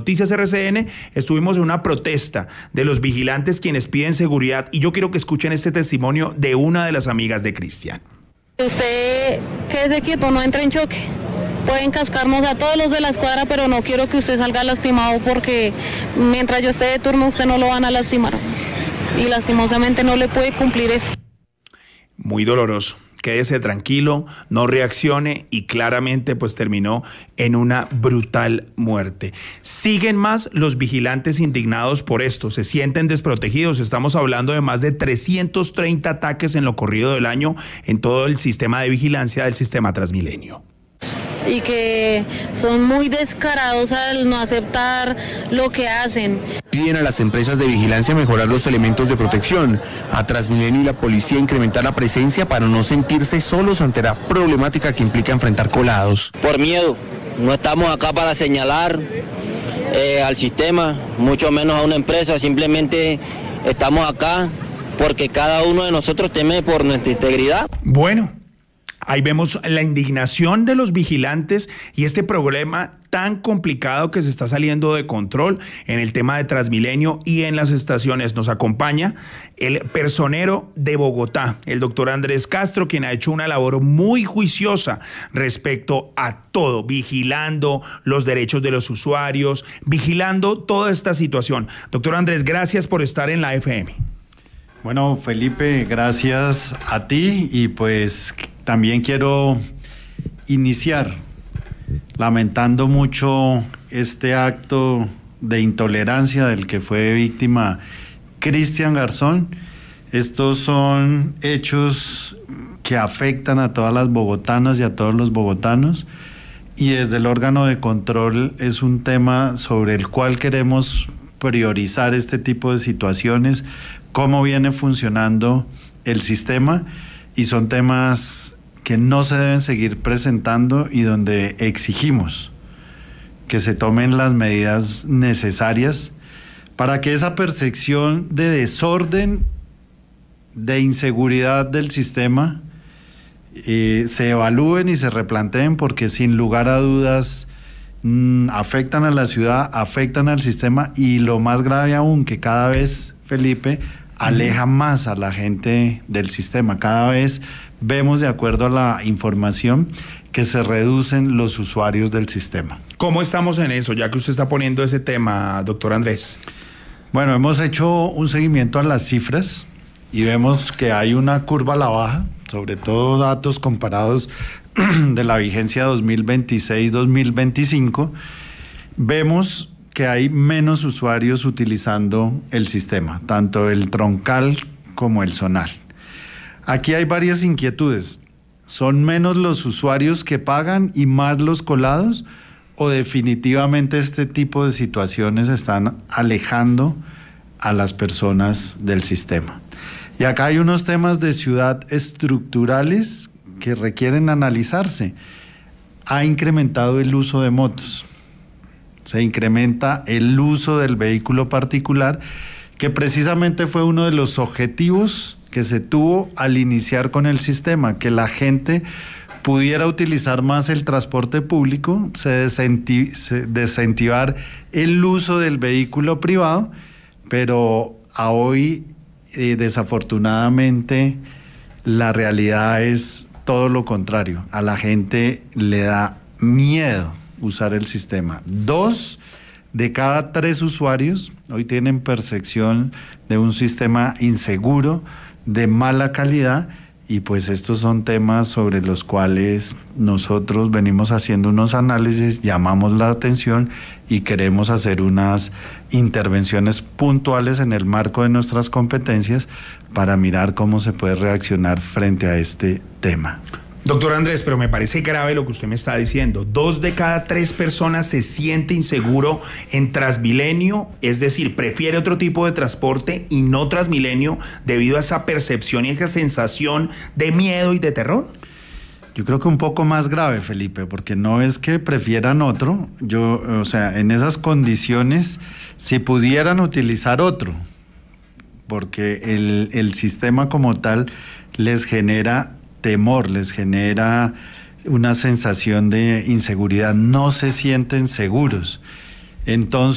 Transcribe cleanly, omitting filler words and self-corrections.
Noticias RCN estuvimos en una protesta de los vigilantes quienes piden seguridad y yo quiero que escuchen este testimonio de una de las amigas de Cristian. Usted quédese quieto, no entre en choque. Pueden cascarnos a todos los de la escuadra, pero no quiero que usted salga lastimado porque mientras yo esté de turno usted no lo van a lastimar. Y lastimosamente no le puede cumplir eso. Muy doloroso. Quédese tranquilo, no reaccione y claramente pues terminó en una brutal muerte. Siguen más los vigilantes indignados por esto, se sienten desprotegidos. Estamos hablando de más de 330 ataques en lo corrido del año en todo el sistema de vigilancia del sistema Transmilenio. Y que son muy descarados al no aceptar lo que hacen. Piden a las empresas de vigilancia mejorar los elementos de protección, a Transmilenio y la policía incrementar la presencia para no sentirse solos ante la problemática que implica enfrentar colados. Por miedo, no estamos acá para señalar al sistema, mucho menos a una empresa, simplemente estamos acá porque cada uno de nosotros teme por nuestra integridad. Bueno. Ahí vemos la indignación de los vigilantes y este problema tan complicado que se está saliendo de control en el tema de Transmilenio y en las estaciones. Nos acompaña el personero de Bogotá, el doctor Andrés Castro, quien ha hecho una labor muy juiciosa respecto a todo, vigilando los derechos de los usuarios, vigilando toda esta situación. Doctor Andrés, gracias por estar en la FM. Bueno, Felipe, gracias a ti y pues también quiero iniciar lamentando mucho este acto de intolerancia del que fue víctima Cristian Garzón. Estos son hechos que afectan a todas las bogotanas y a todos los bogotanos y desde el órgano de control es un tema sobre el cual queremos priorizar este tipo de situaciones, cómo viene funcionando el sistema y son temas que no se deben seguir presentando y donde exigimos que se tomen las medidas necesarias para que esa percepción de desorden, de inseguridad del sistema se evalúen y se replanteen porque sin lugar a dudas afectan a la ciudad, afectan al sistema y lo más grave aún que cada vez, Felipe, aleja más a la gente del sistema. Cada vez vemos, de acuerdo a la información, que se reducen los usuarios del sistema. ¿Cómo estamos en eso, ya que usted está poniendo ese tema, doctor Andrés? Bueno, hemos hecho un seguimiento a las cifras y vemos que hay una curva a la baja, sobre todo datos comparados de la vigencia 2026-2025. Vemos que hay menos usuarios utilizando el sistema, tanto el troncal como el zonal. Aquí hay varias inquietudes. ¿Son menos los usuarios que pagan y más los colados? ¿O definitivamente este tipo de situaciones están alejando a las personas del sistema? Y acá hay unos temas de ciudad estructurales que requieren analizarse. Ha incrementado el uso de motos. Se incrementa el uso del vehículo particular, que precisamente fue uno de los objetivos que se tuvo al iniciar con el sistema, que la gente pudiera utilizar más el transporte público, desincentivar el uso del vehículo privado, pero a hoy, desafortunadamente, la realidad es todo lo contrario. A la gente le da miedo usar el sistema. 2 de cada 3 usuarios hoy tienen percepción de un sistema inseguro, de mala calidad, y pues estos son temas sobre los cuales nosotros venimos haciendo unos análisis, llamamos la atención y queremos hacer unas intervenciones puntuales en el marco de nuestras competencias para mirar cómo se puede reaccionar frente a este tema. Doctor Andrés, pero me parece grave lo que usted me está diciendo. 2 de cada 3 personas se siente inseguro en Transmilenio, es decir, prefiere otro tipo de transporte y no Transmilenio debido a esa percepción y esa sensación de miedo y de terror. Yo creo que un poco más grave, Felipe, porque no es que prefieran otro. En esas condiciones, si pudieran utilizar otro, porque el sistema como tal les genera temor, les genera una sensación de inseguridad, no se sienten seguros. Entonces,